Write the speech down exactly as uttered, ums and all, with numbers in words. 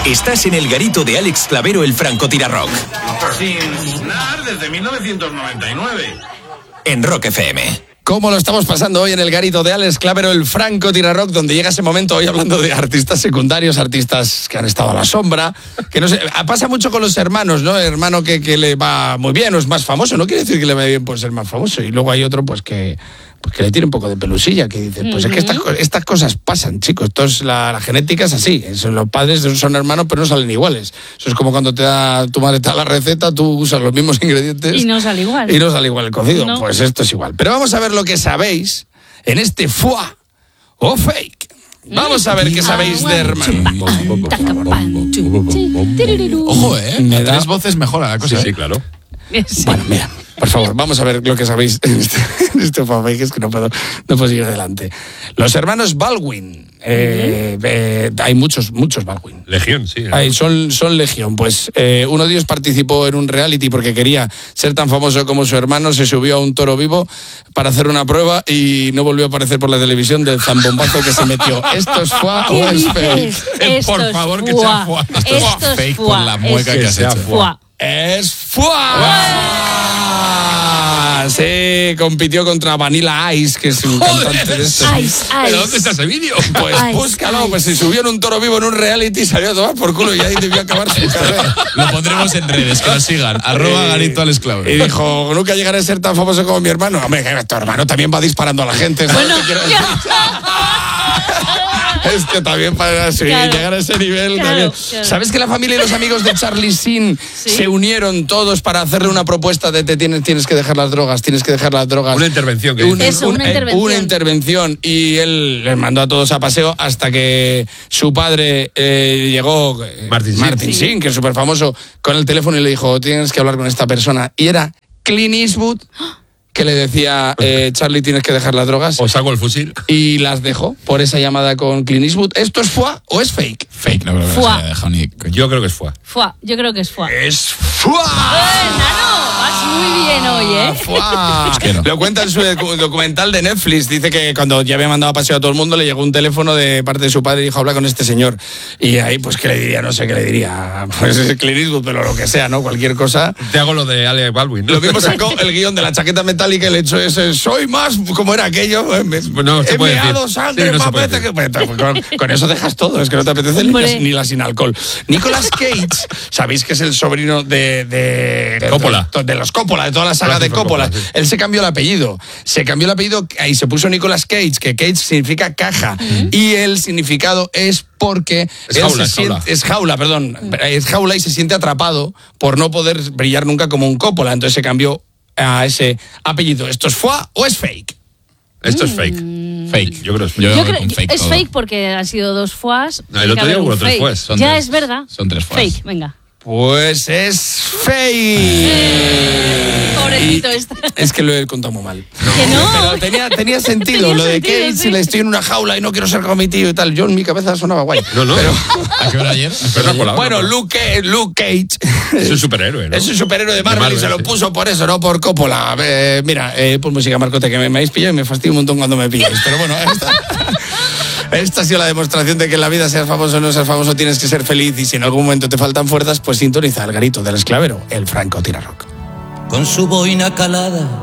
Estás en el garito de Alex Clavero, el francotirarrock. Sin sonar desde mil novecientos noventa y nueve. En Rock F M. ¿Cómo lo estamos pasando hoy en el garito de Alex Clavero, el francotirarrock, donde llega ese momento hoy hablando de artistas secundarios, artistas que han estado a la sombra, que no sé, pasa mucho con los hermanos, ¿no? El hermano que, que le va muy bien o es más famoso, no quiere decir que le vaya bien por ser más famoso, y luego hay otro pues que... Pues que le tiene un poco de pelusilla, que dice, pues uh-huh. es que estas, estas cosas pasan, chicos, esto es la, la genética es así, es, los padres son hermanos pero no salen iguales. Eso es como cuando te da tu madre te da la receta, tú usas los mismos ingredientes. Y no sale igual. Y no sale igual el cocido, no. Pues esto es igual. Pero vamos a ver lo que sabéis en este foie o fake. Vamos a ver qué sabéis de hermanos. Ojo, ¿eh? Me da... Tres voces mejora la cosa. Sí, sí, claro. Sí. Bueno, mira, por favor, vamos a ver lo que sabéis en este, en este fanfic, es que no puedo, no puedo seguir adelante. Los hermanos Baldwin, eh, eh, hay muchos, muchos Baldwin. Legión, sí. Hay, son, son legión. Pues eh, uno de ellos participó en un reality porque quería ser tan famoso como su hermano, se subió a un toro vivo para hacer una prueba y no volvió a aparecer por la televisión del zambombazo que se metió. ¿Esto es foie o es fake? Por favor, que sea foie. Esto es fake por la mueca que has hecho. Foie. ¡Es foie! Sí, compitió contra Vanilla Ice, que es un ¡Joder! cantante de estos. Ice, Ice. ¿Pero dónde está ese vídeo? Pues Ice, búscalo, Ice. pues se subió en un toro vivo en un reality y salió a tomar por culo y ahí debió acabar su carrera. Lo pondremos en redes, que nos sigan. Arroba Garito Alex Clavero. Y dijo, nunca llegaré a ser tan famoso como mi hermano. Hombre, que tu hermano también va disparando a la gente. ¿Sabes Bueno, qué quiero decir? Es que también para sí, Claro. llegar a ese nivel Claro, también. claro. ¿Sabes que la familia y los amigos de Charlie Sheen Sí. se unieron todos para hacerle una propuesta de te tienes, tienes que dejar las drogas, tienes que dejar las drogas? Una intervención que Un- dice. Eso, un- una eh, intervención. una intervención. Y él les mandó a todos a paseo hasta que su padre eh, llegó, eh, Martin Sheen. Martin Sí. Sheen, que es súper famoso, con el teléfono y le dijo, tienes que hablar con esta persona. Y era Clint Eastwood, que le decía, eh, Charlie, tienes que dejar las drogas. O saco el fusil. Y las dejó por esa llamada con Clint Eastwood. ¿Esto es foie o es fake? Fake, no creo que Foie. se haya dejado ni... Yo creo que es foie. Foie. Yo creo que es foie. ¡Es foie! ¡Eh, Nano! Vas muy bien hoy, ¿eh? Foie. que no. Lo cuenta en su docu- documental de Netflix. Dice que cuando ya había mandado a paseo a todo el mundo, le llegó un teléfono de parte de su padre y dijo, habla con este señor. Y ahí, pues, ¿qué le diría? No sé qué le diría. Pues es Clint Eastwood, pero lo que sea, ¿no? Cualquier cosa. Te hago lo de Alec Baldwin, ¿no? Lo mismo sacó el guión de la chaqueta metálica y le echó ese, soy más, como era aquello. Me, No se he puede meado decir. sangre Sí, no se más puede veces que... Pues, con, con eso dejas todo, es que no te apetece ni, Hombre. las- ni la sin alcohol. Nicolas Cage, sabéis que es el sobrino de... de, de Coppola. De, de los Coppola, de toda la saga de Francis Ford Coppola. Coppola, sí. Él se cambió el apellido. Se cambió el apellido y se puso Nicolas Cage, que Cage significa caja. Y el significado es porque... Es él jaula, se es jaula. siente- es jaula, perdón. Es jaula y se siente atrapado por no poder brillar nunca como un Coppola. Entonces se cambió a ese apellido. ¿Esto es foie o es fake? Esto es fake. Fake. Yo creo que es fake. Yo- Yo con creo fake es todo. fake porque han sido dos foies. No, el otro día hubo tres foies. Son Ya tres. es verdad. Son tres foies. Fake, venga. Pues es fake. Pobrecito Y- este. Es que lo he contado muy mal. Que no. Pero tenía, tenía sentido Tenía lo de sentido, Cage, sí. si le estoy en una jaula y no quiero ser como mi tío y tal. Yo en mi cabeza sonaba guay. No, no. Pero, ¿A qué hora ayer? ¿A qué Pero hora no, por la- ayer? bueno, Luke, Ca- Luke Cage. Es un superhéroe, ¿no? Es un superhéroe de Marvel, Marvel, y se lo sí. puso por eso, no por Coppola. Eh, mira, eh, pues música, Marcote, que me, me habéis pillado y me fastidio un montón cuando me pilláis. Pero bueno, esta, esta ha sido la demostración de que en la vida, seas famoso o no seas famoso, tienes que ser feliz. Y si en algún momento te faltan fuerzas, pues sintoniza el garito del esclavero, el francotirarrock. Con su boina calada